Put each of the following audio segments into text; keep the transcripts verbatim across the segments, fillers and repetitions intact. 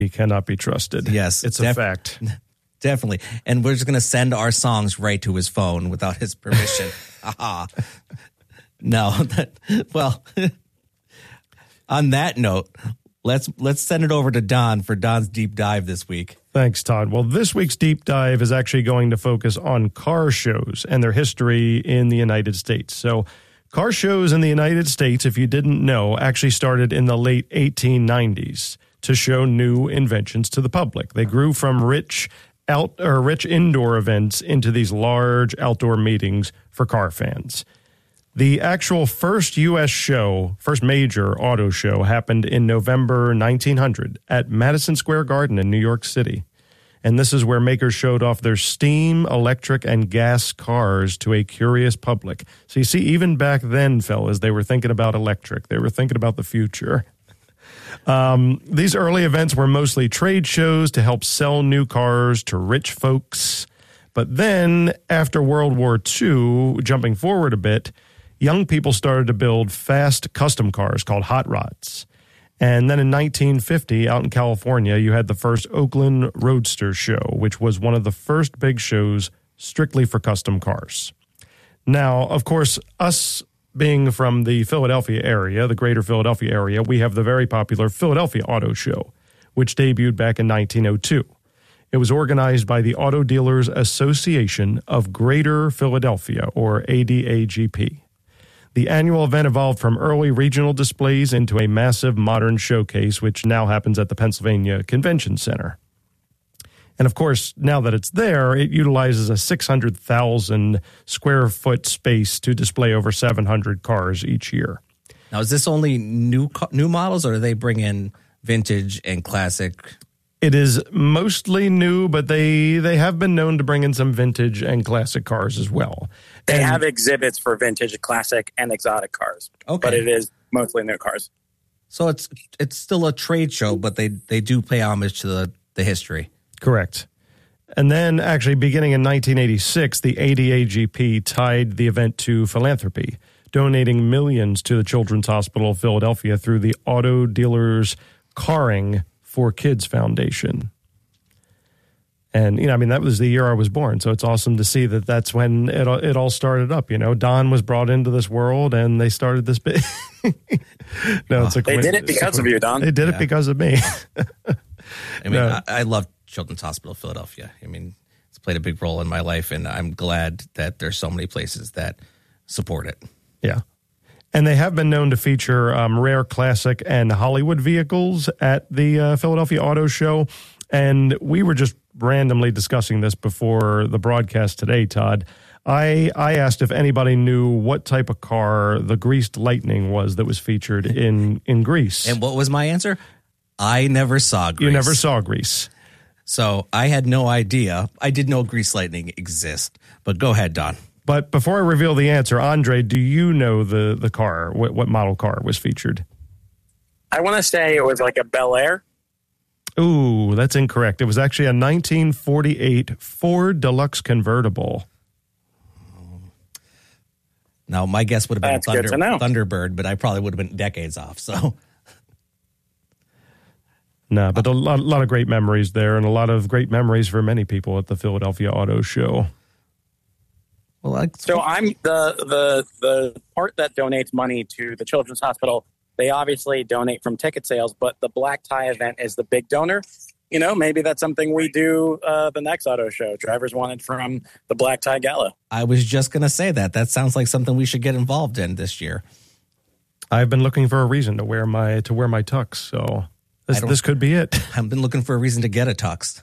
he cannot be trusted. Yes. It's def- a fact. Definitely. And we're just going to send our songs right to his phone without his permission. Aha. No. That, well, on that note, let's let's send it over to Don for Don's deep dive this week. Thanks, Todd. Well, this week's deep dive is actually going to focus on car shows and their history in the United States. So car shows in the United States, if you didn't know, actually started in the late eighteen nineties to show new inventions to the public. They grew from rich out or rich indoor events into these large outdoor meetings for car fans. The actual first U S show, first major auto show, happened in November nineteen hundred at Madison Square Garden in New York City. And this is where makers showed off their steam, electric, and gas cars to a curious public. So you see, even back then, fellas, they were thinking about electric. They were thinking about the future. Um, these early events were mostly trade shows to help sell new cars to rich folks. But then, after World War Two, jumping forward a bit, young people started to build fast custom cars called hot rods. And then in nineteen fifty, out in California, you had the first Oakland Roadster Show, which was one of the first big shows strictly for custom cars. Now, of course, us being from the Philadelphia area, the greater Philadelphia area, we have the very popular Philadelphia Auto Show, which debuted back in nineteen oh two. It was organized by the Auto Dealers Association of Greater Philadelphia, or A D A G P. The annual event evolved from early regional displays into a massive modern showcase, which now happens at the Pennsylvania Convention Center. And of course, now that it's there, it utilizes a six hundred thousand square foot space to display over seven hundred cars each year. Now, is this only new new models, or do they bring in vintage and classic? It is mostly new, but they, they have been known to bring in some vintage and classic cars as well. They and, have exhibits for vintage, classic, and exotic cars. Okay. But it is mostly new cars. So it's it's still a trade show, but they, they do pay homage to the, the history. Correct. And then actually beginning in nineteen eighty-six, the A D A G P tied the event to philanthropy, donating millions to the Children's Hospital of Philadelphia through the Auto Dealers Caring for Kids Foundation. And, you know, I mean, that was the year I was born. So it's awesome to see that that's when it, it all started up. You know, Don was brought into this world and they started this bit. no, it's a They did it because of you, Don. They did Yeah. it because of me. I mean, No. I, I love Children's Hospital of Philadelphia. I mean, it's played a big role in my life, and I'm glad that there's so many places that support it. Yeah. And they have been known to feature um, rare classic and Hollywood vehicles at the uh, Philadelphia Auto Show. And we were just randomly discussing this before the broadcast today, Todd. I I asked if anybody knew what type of car the Greased Lightning was that was featured in, in Grease. And what was my answer? I never saw Grease. You never saw Grease. So I had no idea. I did know Grease Lightning exist. But go ahead, Don. But before I reveal the answer, Andre, do you know the, the car, what, what model car was featured? I want to say it was like a Bel Air. Ooh, that's incorrect. It was actually a nineteen forty-eight Ford Deluxe convertible. Now, my guess would have been That's good to know. Thunderbird, but I probably would have been decades off. So, No, but a lot, lot of great memories there, and a lot of great memories for many people at the Philadelphia Auto Show. well, I, So I'm the the the part that donates money to the Children's Hospital. They obviously donate from ticket sales, but the black tie event is the big donor. You know, maybe that's something we do uh, the next auto show. Drivers wanted from the black tie gala. I was just going to say that. That sounds like something we should get involved in this year. I've been looking for a reason to wear my to wear my tux, so this this could be it. I've been looking for a reason to get a tux.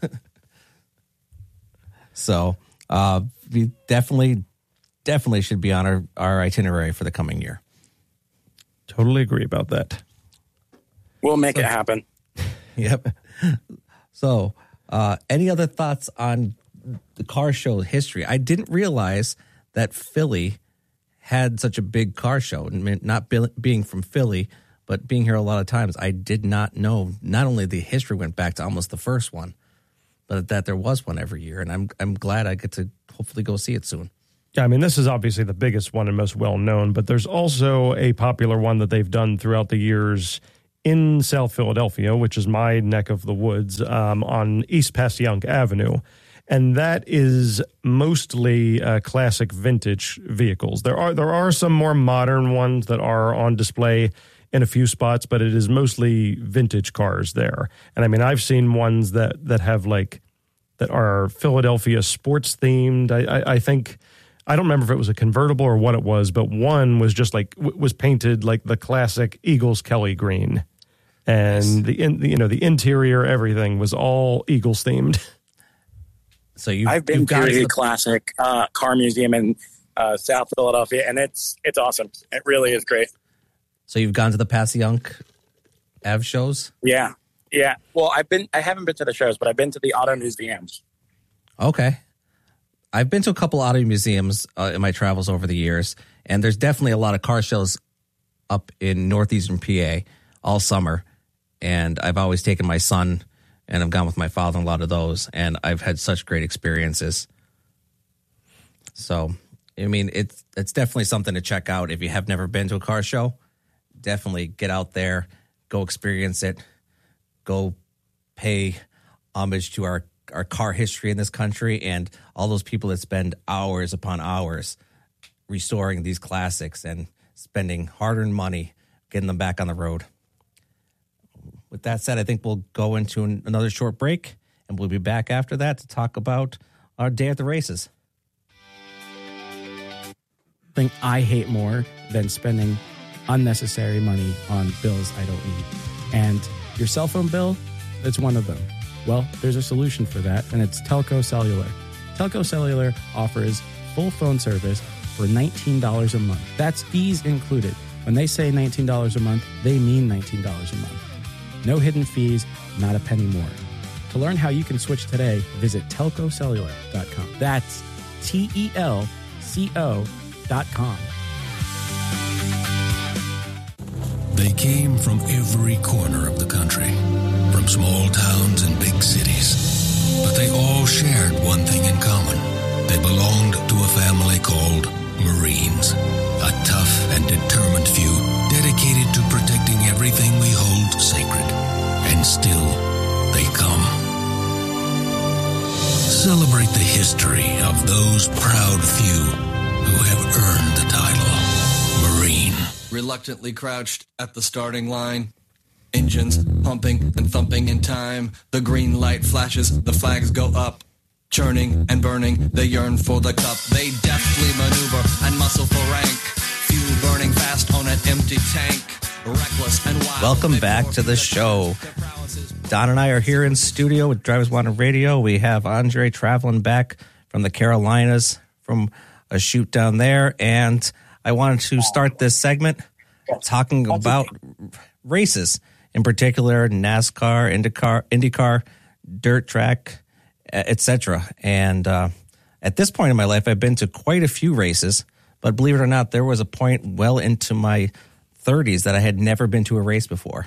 so uh, we definitely, definitely should be on our, our itinerary for the coming year. Totally agree about that. We'll make it happen. Yep. So, uh, any other thoughts on the car show history? I didn't realize that Philly had such a big car show. I mean, not be- being from Philly, but being here a lot of times, I did not know. Not only the history went back to almost the first one, but that there was one every year, and I'm I'm glad I get to hopefully go see it soon. Yeah, I mean, this is obviously the biggest one and most well known, but there's also a popular one that they've done throughout the years in South Philadelphia, which is my neck of the woods, um, on East Passyunk Avenue. And that is mostly uh, classic vintage vehicles. There are there are some more modern ones that are on display in a few spots, but it is mostly vintage cars there. And I mean, I've seen ones that that have like that are Philadelphia sports themed. I, I, I think I don't remember if it was a convertible or what it was, but one was just like w- was painted like the classic Eagles Kelly green, and nice. the in, you know the interior, everything was all Eagles themed. So you I've been you've to got the the classic uh, car museum in uh, South Philadelphia, and it's it's awesome. It really is great. So you've gone to the Passyunk Ave shows? Yeah, yeah. Well, I've been. I haven't been to the shows, but I've been to the auto museums. Okay, I've been to a couple auto museums uh, in my travels over the years, and there's definitely a lot of car shows up in northeastern P A all summer. And I've always taken my son, and I've gone with my father on a lot of those, and I've had such great experiences. So, I mean, it's it's definitely something to check out if you have never been to a car show. Definitely get out there, go experience it, go pay homage to our, our car history in this country and all those people that spend hours upon hours restoring these classics and spending hard-earned money getting them back on the road. With that said, I think we'll go into an, another short break, and we'll be back after that to talk about our day at the races. Thing I hate more than spending unnecessary money on bills I don't need. And your cell phone bill, it's one of them. Well, there's a solution for that, and it's Telco Cellular. Telco Cellular offers full phone service for nineteen dollars a month. That's fees included. When they say nineteen dollars a month, they mean nineteen dollars a month. No hidden fees, not a penny more. To learn how you can switch today, visit telco cellular dot com. That's T E L C O dot com. They came from every corner of the country, from small towns and big cities. But they all shared one thing in common. They belonged to a family called Marines, a tough and determined few dedicated to protecting everything we hold sacred. And still, they come. Celebrate the history of those proud few who have earned the title Marine. Reluctantly crouched at the starting line, engines pumping and thumping in time. The green light flashes, the flags go up. Churning and burning, they yearn for the cup. They deftly maneuver and muscle for rank. Fuel burning fast on an empty tank. Reckless and wild. Welcome back to the show. Don and I are here in studio with Drivers Wanted Radio. We have Andre traveling back from the Carolinas from a shoot down there. And I wanted to start this segment talking about races, in particular NASCAR, IndyCar, IndyCar, dirt track, et cetera. And uh, at this point in my life, I've been to quite a few races, but believe it or not, there was a point well into my thirties that I had never been to a race before.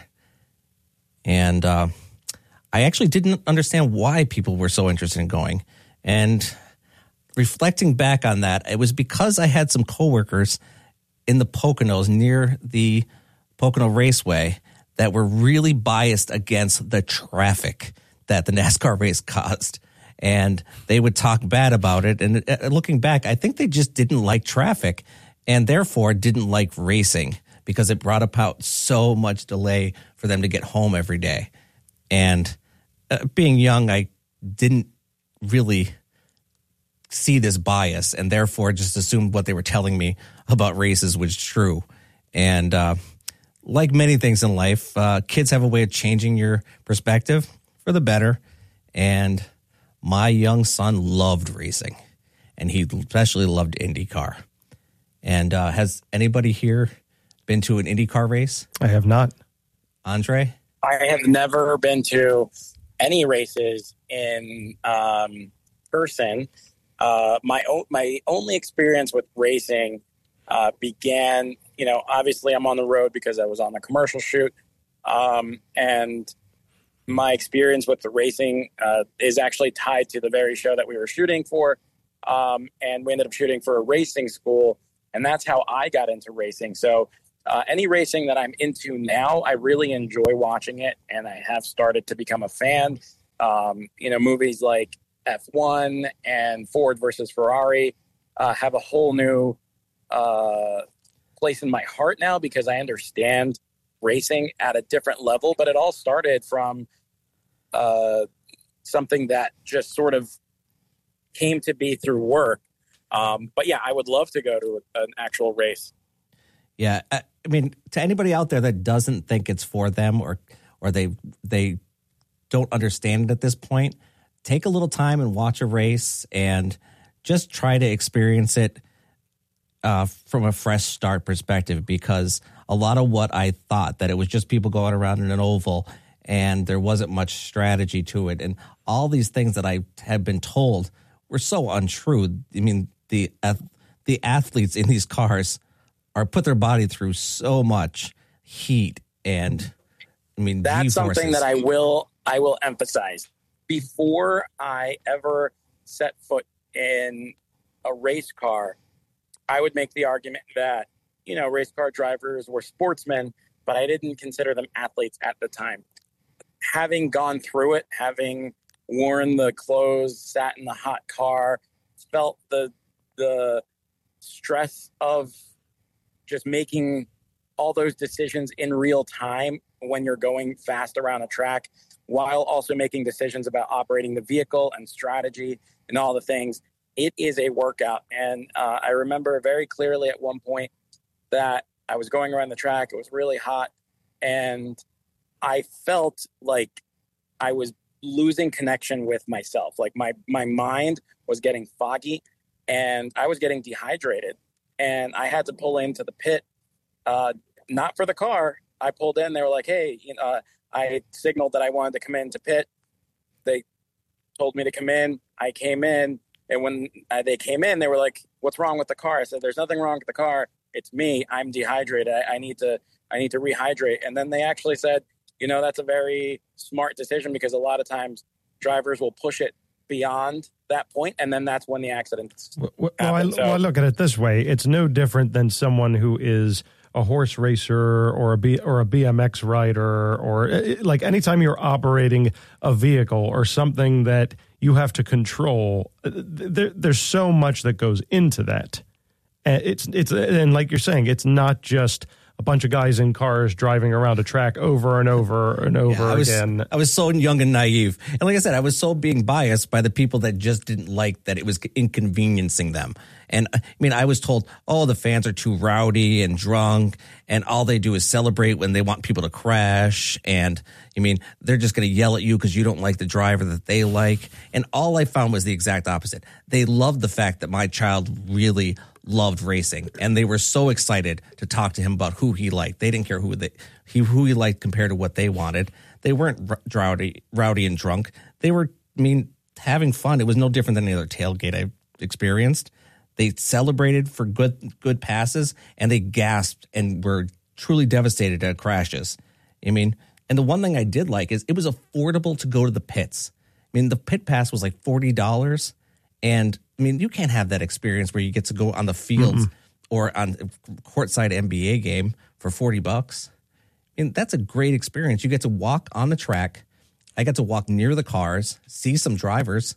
And uh, I actually didn't understand why people were so interested in going. And reflecting back on that, it was because I had some coworkers in the Poconos near the Pocono Raceway that were really biased against the traffic that the NASCAR race caused. And they would talk bad about it. And uh, looking back, I think they just didn't like traffic and therefore didn't like racing because it brought about so much delay for them to get home every day. And uh, being young, I didn't really see this bias and therefore just assumed what they were telling me about races was true. And uh, like many things in life, uh, kids have a way of changing your perspective for the better. And my young son loved racing, and he especially loved IndyCar. And uh, has anybody here been to an IndyCar race? I have not. Andre? I have never been to any races in um, person. Uh, my o- my only experience with racing uh, began, you know, obviously I'm on the road because I was on a commercial shoot. Um, and my experience with the racing uh, is actually tied to the very show that we were shooting for. Um, and we ended up shooting for a racing school. And that's how I got into racing. So Uh, any racing that I'm into now, I really enjoy watching it, and I have started to become a fan. Um, you know, movies like F one and Ford versus Ferrari uh, have a whole new uh, place in my heart now because I understand racing at a different level. But it all started from uh, something that just sort of came to be through work. Um, but yeah, I would love to go to an actual race. Yeah, I mean, to anybody out there that doesn't think it's for them or or they they don't understand it at this point, take a little time and watch a race and just try to experience it uh, from a fresh start perspective, because a lot of what I thought that it was just people going around in an oval and there wasn't much strategy to it, and all these things that I had been told were so untrue. I mean, the the athletes in these cars are put their body through so much heat, and I mean that's G-forces. Something that I will I will emphasize. Before I ever set foot in a race car, I would make the argument that, you know, race car drivers were sportsmen, but I didn't consider them athletes at the time. Having gone through it, having worn the clothes, sat in the hot car, felt the the stress of just making all those decisions in real time when you're going fast around a track, while also making decisions about operating the vehicle and strategy and all the things. It is a workout. And uh, I remember very clearly at one point that I was going around the track. It was really hot. And I felt like I was losing connection with myself. Like my, my mind was getting foggy and I was getting dehydrated. And I had to pull into the pit, uh, not for the car. I pulled in. They were like, hey, you know, uh, I signaled that I wanted to come into pit. They told me to come in. I came in. And when uh, they came in, they were like, what's wrong with the car? I said, there's nothing wrong with the car. It's me. I'm dehydrated. I, I need to I need to rehydrate. And then they actually said, you know, that's a very smart decision, because a lot of times drivers will push it beyond that point, and then that's when the accidents well, well, happen. I, So, well, I look at it this way. It's no different than someone who is a horse racer or a B, or a B M X rider, or like anytime you're operating a vehicle or something that you have to control, there, there's so much that goes into that. And it's it's and like you're saying, it's not just a bunch of guys in cars driving around a track over and over and over yeah, I was, again. I was so young and naive. And like I said, I was so being biased by the people that just didn't like that it was inconveniencing them. And I mean, I was told, oh, the fans are too rowdy and drunk, and all they do is celebrate when they want people to crash. And I mean, they're just going to yell at you because you don't like the driver that they like. And all I found was the exact opposite. They loved the fact that my child really loved racing, and they were so excited to talk to him about who he liked. They didn't care who they he who he liked compared to what they wanted. They weren't rowdy, rowdy and drunk. They were, I mean, having fun. It was no different than any other tailgate I've experienced. They celebrated for good good passes, and they gasped and were truly devastated at crashes. I mean, and the one thing I did like is it was affordable to go to the pits. I mean, the pit pass was like forty dollars, and I mean, you can't have that experience where you get to go on the fields mm-hmm. or on a courtside N B A game for forty bucks. And that's a great experience. You get to walk on the track. I got to walk near the cars, see some drivers,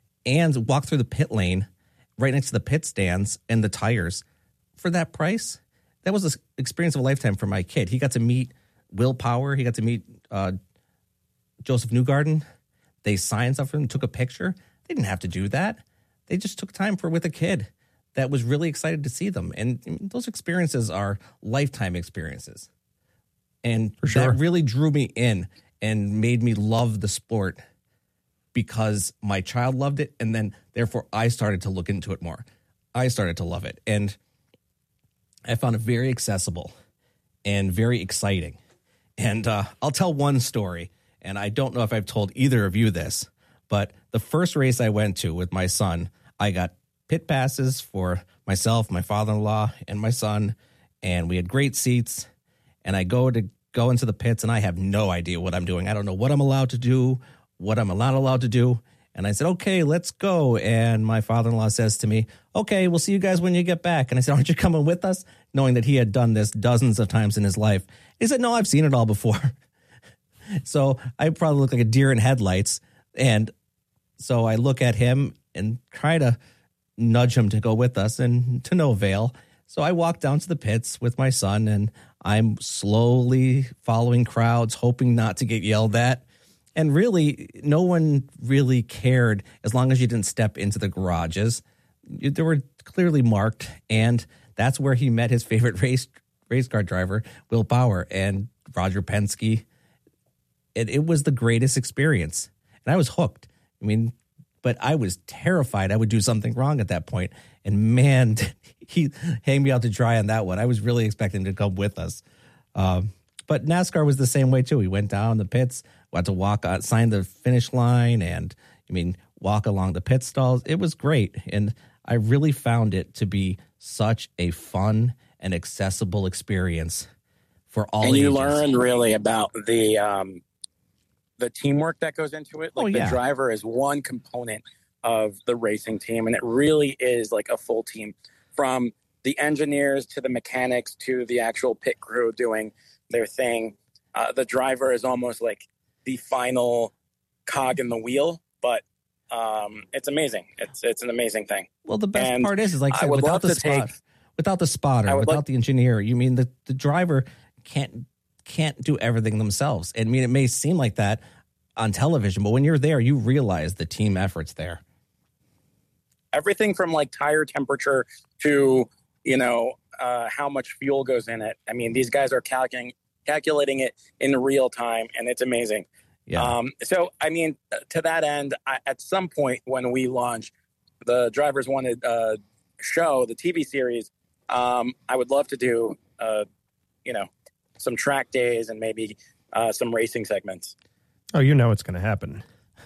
and walk through the pit lane right next to the pit stands and the tires. For that price, that was an experience of a lifetime for my kid. He got to meet Will Power. He got to meet uh, Joseph Newgarden. They signed stuff for him, took a picture. They didn't have to do that. They just took time for with a kid that was really excited to see them. And those experiences are lifetime experiences. And for sure. That really drew me in and made me love the sport because my child loved it. And then therefore I started to look into it more. I started to love it. And I found it very accessible and very exciting. And uh, I'll tell one story. And I don't know if I've told either of you this, but the first race I went to with my son, I got pit passes for myself, my father-in-law, and my son, and we had great seats. And I go to go into the pits, and I have no idea what I'm doing. I don't know what I'm allowed to do, what I'm not allowed to do. And I said, okay, let's go. And my father-in-law says to me, okay, we'll see you guys when you get back. And I said, aren't you coming with us? knowing that he had done this dozens of times in his life. He said, no, I've seen it all before. So I probably look like a deer in headlights. And so I look at him and try to nudge him to go with us, and to no avail. So I walk down to the pits with my son, and I'm slowly following crowds, hoping not to get yelled at. And really, no one really cared as long as you didn't step into the garages. They were clearly marked, and that's where he met his favorite race race car driver, Will Power, and Roger Penske. It, it was the greatest experience, and I was hooked. I mean, but I was terrified I would do something wrong at that point. And man, he hanged me out to dry on that one. I was really expecting him to come with us. Um, but NASCAR was the same way too. We went down the pits, we had to walk outside the finish line, and I mean, walk along the pit stalls. It was great. And I really found it to be such a fun and accessible experience for all And you ages. learn really about the um, the teamwork that goes into it. Like Oh, yeah. the driver is one component of the racing team, and it really is like a full team, from the engineers to the mechanics to the actual pit crew doing their thing. Uh, the driver is almost like the final cog in the wheel, but um, it's amazing. It's it's an amazing thing. Well, the best And part is, is like I I said, would without love the to spot, take- without the spotter, I would without like- the engineer, you mean the, the driver can't can't do everything themselves. I mean, it may seem like that on television, but when you're there, you realize the team effort's there. Everything from like tire temperature to, you know, uh, how much fuel goes in it. I mean, these guys are calculating calculating it in real time, and it's amazing. Yeah. Um, so, I mean, to that end, I, at some point when we launch the Drivers Wanted uh, show, the T V series, um, I would love to do, uh, you know, some track days and maybe uh, some racing segments. Oh, you know it's going to happen.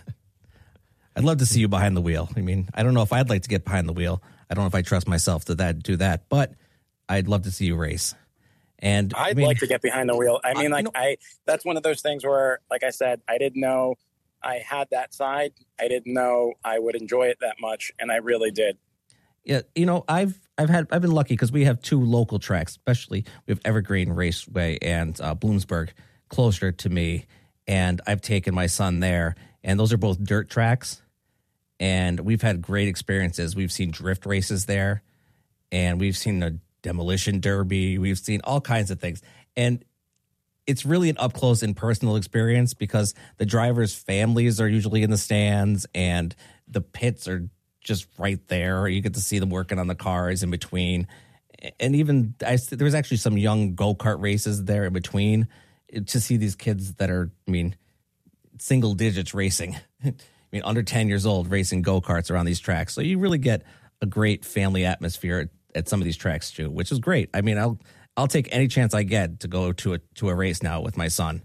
I'd love to see you behind the wheel. I mean, I don't know if I'd like to get behind the wheel. I don't know if I trust myself to that do that, but I'd love to see you race. And I'd I mean, like to get behind the wheel. I mean, I- like you know- I, that's one of those things where, like I said, I didn't know I had that side. I didn't know I would enjoy it that much, and I really did. Yeah, you know, I've I've had I've been lucky because we have two local tracks, especially we have Evergreen Raceway and uh, Bloomsburg closer to me, and I've taken my son there, and those are both dirt tracks, and we've had great experiences. We've seen drift races there, and we've seen a demolition derby. We've seen all kinds of things, and it's really an up close and personal experience because the drivers' families are usually in the stands, and the pits are just right there. You get to see them working on the cars in between. And even I, there was actually some young go-kart races there in between to see these kids that are, I mean, single digits racing. I mean, under ten years old racing go-karts around these tracks. So you really get a great family atmosphere at, at some of these tracks too, which is great. I mean, I'll, I'll take any chance I get to go to a, to a race now with my son.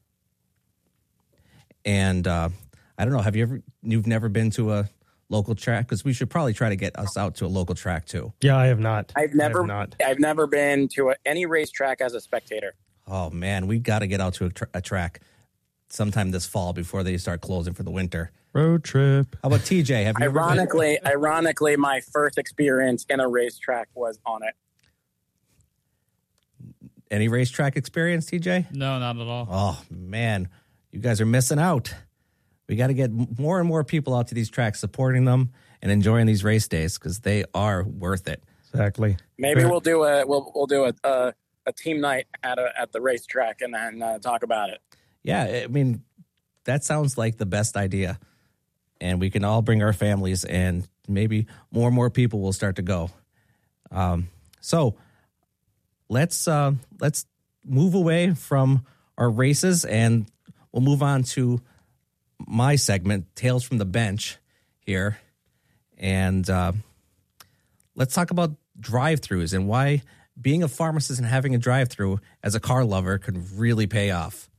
And uh, I don't know, have you ever, you've never been to a local track? Because we should probably try to get us out to a local track too. Yeah, I have not. I've I never, have not. I've never been to a, any racetrack as a spectator. Oh man, we got to get out to a, tra- a track sometime this fall before they start closing for the winter. Road trip. How about T J? Have you ever been- Ironically, ironically, my first experience in a racetrack was on it. any racetrack experience, T J? No, not at all. Oh man, you guys are missing out. We got to get more and more people out to these tracks, supporting them and enjoying these race days because they are worth it. Exactly. Maybe Fair. we'll do a we'll we'll do a a, a team night at a at the racetrack and then uh, talk about it. Yeah, I mean, that sounds like the best idea. And we can all bring our families, and maybe more and more people will start to go. Um, so let's uh, let's move away from our races, and we'll move on to my segment, Tales from the Bench, here. And uh, let's talk about drive-thrus and why being a pharmacist and having a drive-thru as a car lover could really pay off.